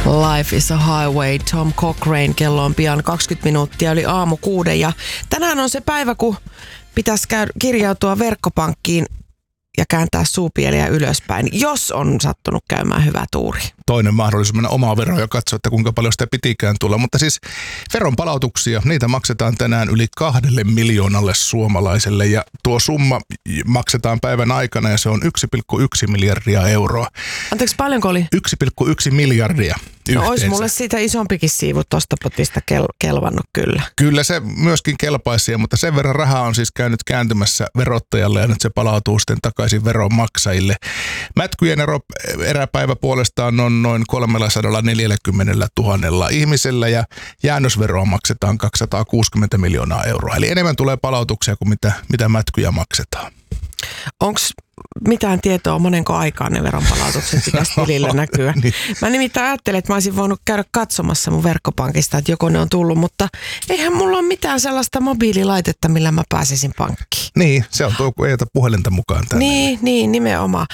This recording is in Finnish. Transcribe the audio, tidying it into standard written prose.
Life is a Highway, Tom Cochrane. Kello on pian 20 minuuttia yli 6:00 ja tänään on se päivä, kun pitäisi kirjautua verkkopankkiin ja kääntää suupieliä ylöspäin, jos on sattunut käymään hyvä tuuri. Toinen mahdollisuus mennä omaa veroa ja katsoa, että kuinka paljon sitä pitikään tulla. Mutta siis veronpalautuksia, niitä maksetaan tänään yli 2 miljoonalle suomalaiselle ja tuo summa maksetaan päivän aikana ja se on 1,1 miljardia euroa. Anteeksi, paljonko oli? 1,1 miljardia yhteensä. No, olisi mulle siitä isompikin siivu tuosta potista kelvannut kyllä. Kyllä se myöskin kelpaisi, mutta sen verran rahaa on siis käynyt kääntymässä verottajalle ja nyt se palautuu sitten takaisin veronmaksajille. Mätkyjen eräpäivä puolestaan on noin 340 000 ihmisellä ja jäännösveroa maksetaan 260 miljoonaa euroa. Eli enemmän tulee palautuksia kuin mitä mätkyjä maksetaan. Onko mitään tietoa, monenko aikaan ne veronpalautukset pitäisi tilillä näkyä? Niin. Mä nimittäin ajattelin, että mä olisin voinut käydä katsomassa mun verkkopankista, että joko ne on tullut, mutta eihän mulla ole mitään sellaista mobiililaitetta, millä mä pääsisin pankkiin. Niin, se on tuo, kun ei ota puhelinta mukaan tänne. Niin, nimenomaan.